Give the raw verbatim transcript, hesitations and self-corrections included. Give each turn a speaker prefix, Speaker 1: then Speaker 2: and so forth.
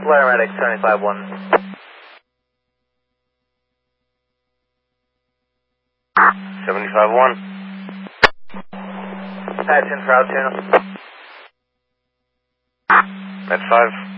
Speaker 1: Flare medic seventy-five one.
Speaker 2: seventy-five one.
Speaker 1: Patch in for Altoona.
Speaker 2: Med five.